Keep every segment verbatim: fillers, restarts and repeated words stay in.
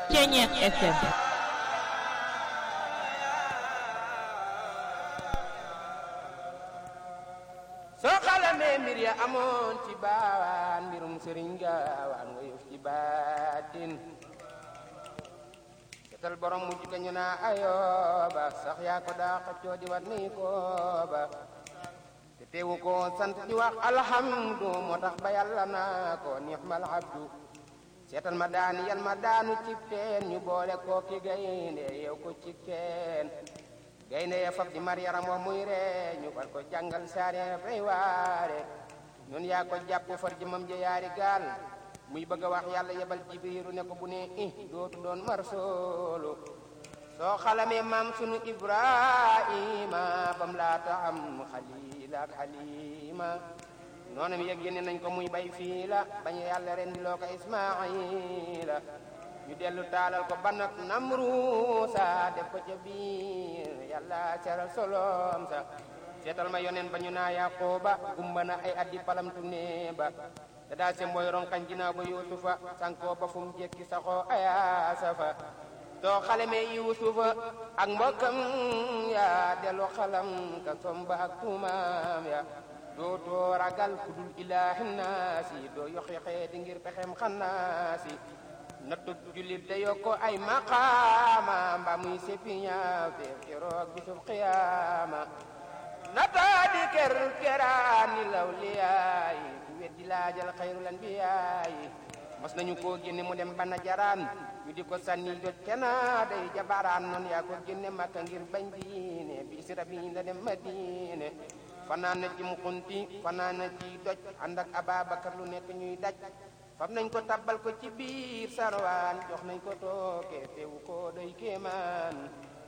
Ceñeex F M. soo xalamee mbir ya amoon ci baawaan mbirum sëriñ gaawaan nga yëf ci baatin setal borom mujj ka ñu naa ayooba sax yaa ko daa xëccoo di wat ni kooba te teewu ko sant di wax alhamdu moo tax ba yàlla naa ko nixmal abdu seetal ma daani yal ma daanu cib teen ñu boole koo ki gaynde yow ko cib teen gaynde ya fab di mar yaram wa muy ree ñu far ko jàngal saare fay waare ñun yaa ko jàpp far jëmam ja yaari gaal muy bëgg a wax yàlla yebal jibriiru ne ko bu ne i dootu doon mar soolu soo xalamee maam sunu ibrahima bam laata am xaliil ak xalima noonam yëg yéene nañ ko muy bay fii la bañ yàlla ren di loo ko ismaila ñu dellu taalal ko banak namruusa def ko ca biir yàlla seral solom sa seetal ma yonen ba ñu naa yaqooba gumba na ay addi palamtu ne ba te daa se mooy ronkañ ginaaw ba yuusufa sankoo ba fu mu jekki saxoo ayaasa fa soo xalamee yuusufa ak mbokkam ya dellu xalam ka somba ak tuumaam ya dootoo ragal ku dul ilaahi naasi doo yox yoxee di ngir pexem xannaasi nattu jullit da yokko ay maqaama mbaa muy seppi ñaaw te keroog bisub xiyaama nataa di ker keraani law liyaayi ku weddi laajal xayrul anbiyaayi mos nañu koo génne mu dem bana jaraan ñu di ko sànni jot kena day jabaraan noonu yaa ko génne makka ngir bañ diine bi si rabi la dem madine fanaan na ci mukunti fanaan na ci doj ànd ak Ababakar lu nekk ñuy daj fam nañ ko tabbal ko ci biir sarwaan jox nañ ko tooke teewu ko doy kéemaan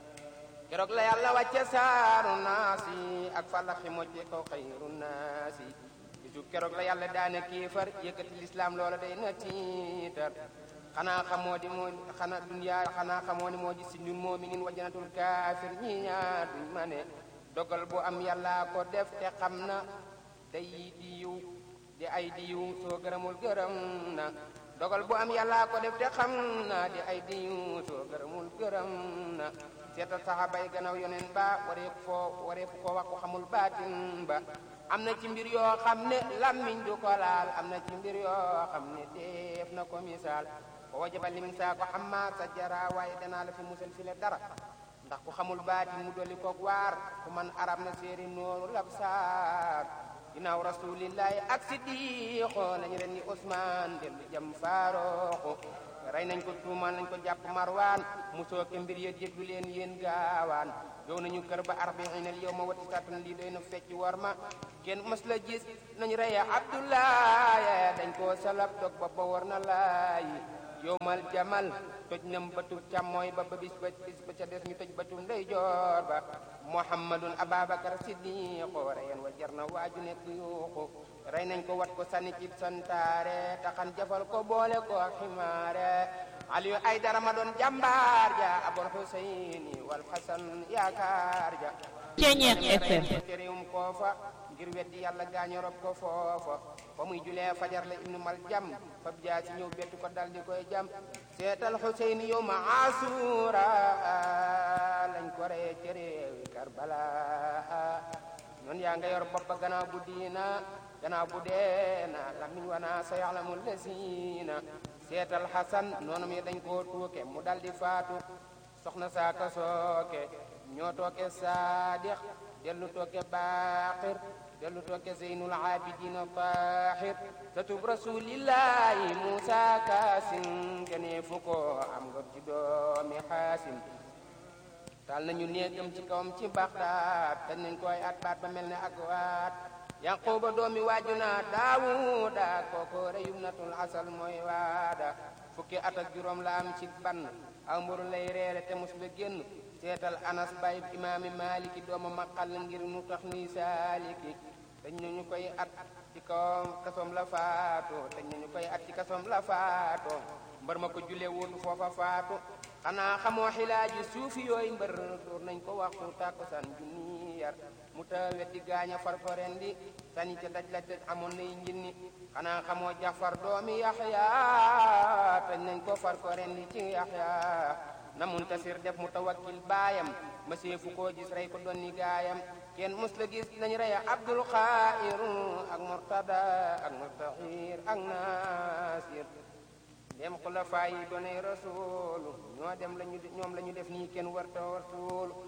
keroog la yàlla wàcce saaru naasi ak falaxi mojje ko xayru naasi bisu keroog la yàlla daane kéefar yëkkati lislaam loola day na tiitar xanaa xamoo di moo xanaa duniyaa xanaa xamoo ni moo ji si ñun moo mi ngin wajanatul kaafir ñi ñaar duñ ma ne dogal bu am yàlla ko def te xam na day di yiw di ay di yiw soo gërëmul gërëm na dogal bu am yàlla ko def te xam na di ay di yiw soo gërëmul gërëm na seetal saxaaba yi gannaaw yoneen ba wareef foo wareef ko wax ko xamul baatin ba am na ci mbir yoo xam ne lammiñ du ko laal am na ci mbir yoo xam ne def na ko misaal ko wajaba lim saa ko xam maa sa jara waaye danaa la fi musal fi le dara ndax ku xamul baati mu dolli koog waar ku man arab na séeri nooru labsaar ginnaaw rasulillahi ak siddiqo lañu ren ni Usmaan dellu jam faarooxu rey nañ ko tuumaan nañ ko jàpp marwaan mu sooke mbir yët yëglu leen yéen gaawaan yow nañu kër ba arbainal yow ma wati satan lii doy na fecc war ma kenn mës la gis nañ reye abdoulaye dañ koo salab dog ba ba war na laayi yowmal jamal toj nam batub càmmooy ba ba bis ba bis ba ca des ñu toj batub ndeyjoor ba muhammadun ababakar siddiqo reyen wa jar na waaju nekk yuuxu rey nañ ko wat ko sànni ci santaare taxan jafal ko boole ko ximaare aliyu ay dara ma doon jàmbaar ja abul huseyni wal hasan yaakaar ja Ceñeex F M. terewum koo fa ngir weddi yàlla gaañu rob ko foofa fa muy julee fajar la ibnu mal jam fab jaa si ñëw bettu ko dal di koy jam seetal Huseyni yow ma asura lañ ko ree ci réewi Karbala noonu yaa nga yor bopp ba gannaaw bu diina gannaaw bu deena lamiñ wana sa yaxlamul lesiina seetal Hasan noonu mi dañ koo tuuke mu dal di faatu soxna saaka sooke ñoo tooke Saadix dellu tooke Baqir dellu tooke Zeynul Abidina Tahir satub rasulillahi Musa Kasim kenee fu ko am nga ci doomi Xaasim taal nañu néegam ci kawam ci Baxdaad tañ nañ koy at baat ba mel ne ak waat Yaquba doomi waaju naa Daawuda kooko reyum natul asal mooy waada fukki at ak juróom la am ci ban aw mburu lay reere te mus la génn seetal Anas bay imaami Maliki dooma maqal ngir nu tax ni saaliki dañ nañu koy at ci kawam kasoom la faatu dañ nañu koy at ci kasoom la faatu mbër ma ko julee wóotu foofa faatu xanaa xamoo xilaaji suufi yooyu mbër door nañ ko waxtu tàkkusaan junni yar mu ta weddi gaaña far ko rendi sañi ca daj la tëj amoon nay njinni xanaa xamoo Jafar doomi Yaxya tañ nañ ko far ko rendi ci Yaxya na Muntasir def Mutawakkil baayam ma seefu koo gis rey ko donni gaayam kenn mus la gis nañ rey Abdul Xaayir ak Murtada ak Mustahir ak Nasir dem xulafaa yi doonay Rasuulu ñoo dem lañu ñoom la ñu def nii kenn warta wartuulu